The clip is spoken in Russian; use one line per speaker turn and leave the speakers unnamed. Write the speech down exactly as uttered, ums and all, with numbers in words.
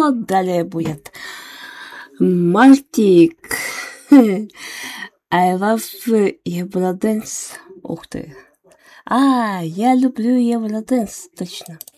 Но далее будет Мартик. I love Eurodance. Ух ты. А, я люблю Eurodance, точно.